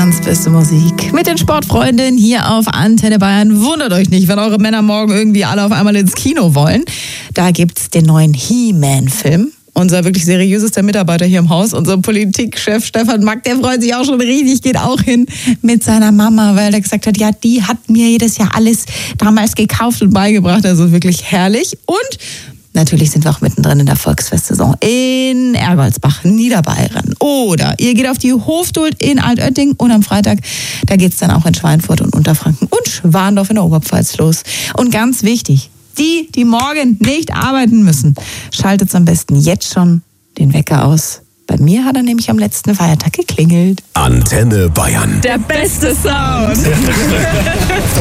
Bayerns beste Musik. Mit den Sportfreundinnen hier auf Antenne Bayern. Wundert euch nicht, wenn eure Männer morgen irgendwie alle auf einmal ins Kino wollen. Da gibt's den neuen He-Man-Film. Unser wirklich seriösester Mitarbeiter hier im Haus, unser Politikchef Stefan Mack, der freut sich auch schon riesig, geht auch hin mit seiner Mama, weil er gesagt hat, ja, die hat mir jedes Jahr alles damals gekauft und beigebracht. Also wirklich herrlich. Und natürlich sind wir auch mittendrin in der Volksfestsaison in Ergoldsbach, Niederbayern. Oder ihr geht auf die Hofduld in Altötting und am Freitag, da geht's dann auch in Schweinfurt und Unterfranken und Schwandorf in der Oberpfalz los. Und ganz wichtig, die morgen nicht arbeiten müssen, schaltet am besten jetzt schon den Wecker aus. Bei mir hat er nämlich am letzten Feiertag geklingelt. Antenne Bayern. Der beste Sound.